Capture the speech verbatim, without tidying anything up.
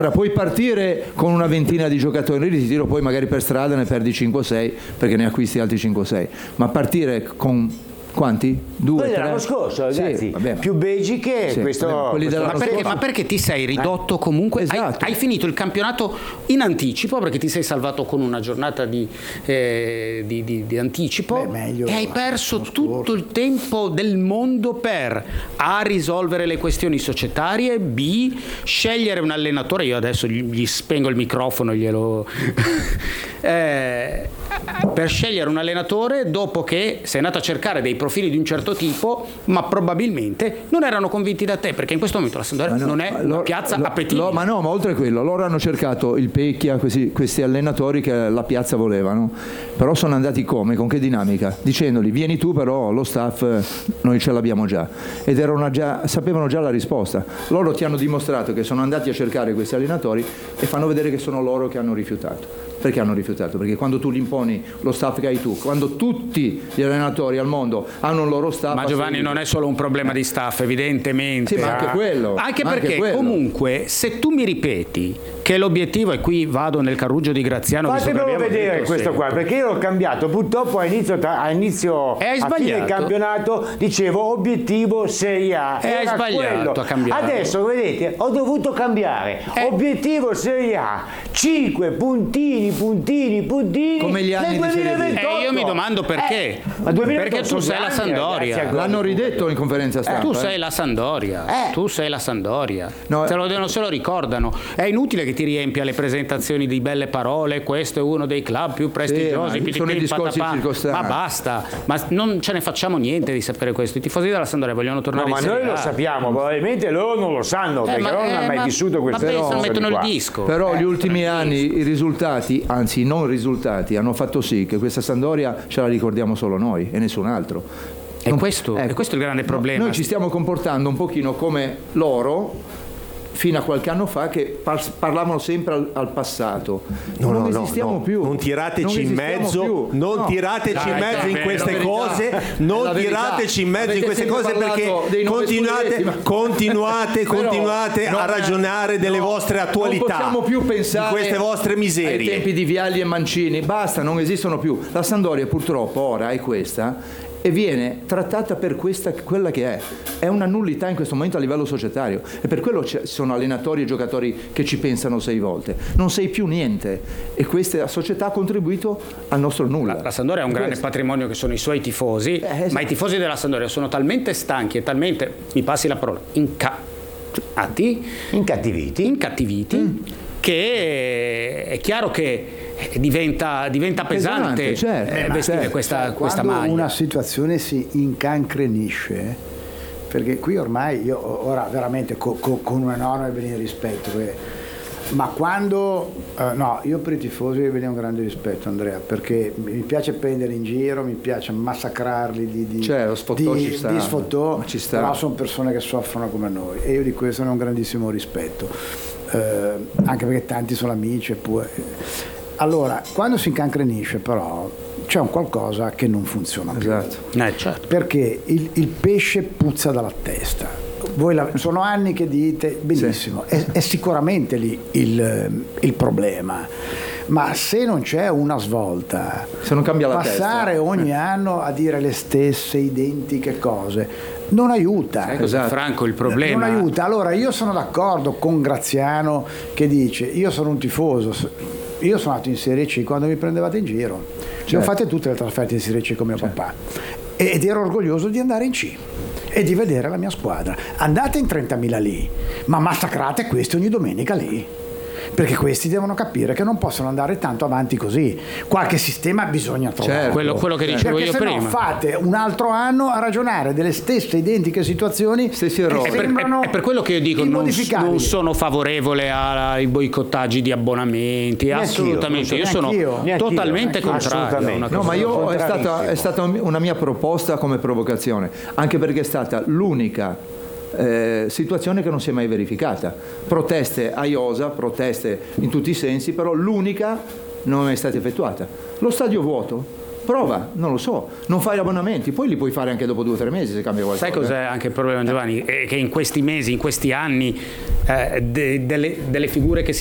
Puoi partire con una ventina di giocatori di tiro, poi magari per strada ne perdi cinque o sei perché ne acquisti altri cinque o sei, ma partire con quanti? Due, quelli tre? dell'anno scorso, ragazzi, sì, più beggi che sì, questo, quelli questo dell'anno Ma perché, scorso. ma perché ti sei ridotto comunque? Esatto. Hai, hai finito il campionato in anticipo perché ti sei salvato con una giornata di, eh, di, di, di anticipo. Beh, meglio, e hai perso tutto il tempo del mondo per A, risolvere le questioni societarie, B, scegliere un allenatore. Io adesso gli, gli spengo il microfono, glielo eh, per scegliere un allenatore dopo che sei andato a cercare dei profili di un certo tipo, ma probabilmente non erano convinti da te, perché in questo momento la Sampdoria no, non è una loro, piazza lo, appetibile. lo, ma no, ma oltre a quello, loro hanno cercato il Pecchia, questi, questi allenatori che la piazza volevano, però sono andati come? Con che dinamica? Dicendogli vieni tu, però lo staff noi ce l'abbiamo già, ed erano già, sapevano già la risposta. Loro ti hanno dimostrato che sono andati a cercare questi allenatori e fanno vedere che sono loro che hanno rifiutato. Perché hanno rifiutato? Perché quando tu li imponi lo staff che hai tu, quando tutti gli allenatori al mondo hanno il loro staff... Ma Giovanni, non è solo un problema di staff, evidentemente. Sì, ma anche quello. Anche ma perché anche quello. Comunque, se tu mi ripeti che l'obiettivo, e qui vado nel carruggio di Graziano... Fatemelo vedere detto, questo sì. qua, perché io l'ho cambiato, purtroppo a inizio, a inizio E hai a fine sbagliato. campionato dicevo obiettivo Serie A. E hai Era sbagliato quello. a cambiare. Adesso vedete, ho dovuto cambiare. Eh. Obiettivo Serie A, cinque puntini, puntini, puntini Come gli anni nel di Serie B. duemilaventotto. E io mi domando perché. Eh, ma duemilaventotto Perché tu sei la sono grandi, Sampdoria. ragazzi, L'hanno ridetto in conferenza stampa. Tu eh. sei la Sampdoria, Eh. tu sei la Sampdoria. No, se lo, non se lo ricordano. È inutile che ti riempia le presentazioni di belle parole. Questo è uno dei club più prestigiosi. ma pitipì, sono i discorsi patapà. circostanti. Ma basta, ma non ce ne facciamo niente di sapere questo. I tifosi della Sampdoria vogliono tornare No, ma in Serie noi A. lo sappiamo, probabilmente loro non lo sanno, perché ma- loro non eh, hanno mai ma- vissuto queste ma pensano, cose mettono qua. il disco. Però Eh, gli ultimi mettono il anni disco. i risultati, anzi non risultati, hanno fatto sì che questa Sampdoria ce la ricordiamo solo noi e nessun altro. E Non- questo, ecco, e questo è il grande problema. Noi ci stiamo comportando un pochino come loro fino a qualche anno fa, che par- parlavano sempre al, al passato. No, non no, no, esistiamo no. più. Non tirateci Non in esistiamo mezzo, più. non No. tirateci in Dai, mezzo dai, in è queste la verità. cose, È non la verità. tirateci in mezzo Avete in queste sempre cose perché parlato dei nove continuate, scudetti, ma- continuate, Però continuate non- a ragionare delle no, vostre attualità, Non possiamo più pensare di queste vostre ai miserie. tempi di Vialli e Mancini. Basta, non esistono più. La Sampdoria purtroppo ora è questa e viene trattata per questa, quella che è. È una nullità in questo momento a livello societario, e per quello ci sono allenatori e giocatori che ci pensano sei volte. Non sei più niente, e questa società ha contribuito al nostro nulla. La, la Sampdoria ha un grande Questo. patrimonio che sono i suoi tifosi, Eh, esatto. ma i tifosi della Sampdoria sono talmente stanchi e talmente, mi passi la parola, incattiviti, Incattiviti. incattiviti Mm. che è chiaro che diventa, diventa pesante Pesante, certo. eh, Eh, ma vestire certo. questa, questa Quando maglia. una situazione si incancrenisce, perché qui ormai io ora veramente co- co- con un enorme bene rispetto, perché- ma quando eh, no, io per i tifosi ve ne ho un grande rispetto, Andrea, perché mi piace prendere in giro, mi piace massacrarli di, di, Cioè, lo sfottò di, ci sta. di sfottò, Ma ci sta. però sono persone che soffrono come noi e io di questo ne ho un grandissimo rispetto, eh, anche perché tanti sono amici eppure. Allora, quando si incancrenisce però c'è un qualcosa che non funziona più. Esatto. Eh, certo. Perché il, il pesce puzza dalla testa. Voi la- sono anni che dite, benissimo, è, è sicuramente lì il, il problema, ma se non c'è una svolta, Se non cambia la passare testa. ogni anno a dire le stesse identiche cose non aiuta. Sai cos'è, Esatto. Franco, il problema? Non aiuta. Allora io sono d'accordo con Graziano che dice io sono un tifoso, io sono andato in Serie C quando mi prendevate in giro, Certo. ne ho fatte tutte le trasferte in Serie C con mio papà ed ero orgoglioso di andare in C e di vedere la mia squadra. Andate in trentamila lì, ma massacrate questi ogni domenica lì, perché questi devono capire che non possono andare tanto avanti così. Qualche sistema bisogna trovare. Certo. Quello, quello che dicevo Perché io se no prima. fate un altro anno a ragionare delle stesse identiche situazioni Stessi che errori. È per, sembrano è per quello che io dico non, immodificabili. non sono favorevole ai boicottaggi di abbonamenti, Neanch'io, assolutamente, io sono neanch'io, neanch'io, totalmente neanch'io, contrario a una assolutamente. No, cosa ma io è Contrarissimo. stata, è stata una mia proposta come provocazione, anche perché è stata l'unica eh, situazione che non si è mai verificata. Proteste a Iosa, proteste in tutti i sensi, però l'unica non è stata effettuata. Lo stadio vuoto? Prova, non lo so, non fai abbonamenti, poi li puoi fare anche dopo due o tre mesi se cambia qualcosa. Sai cos'è anche il problema, Giovanni? È che in questi mesi, in questi anni, eh, de- delle, delle figure che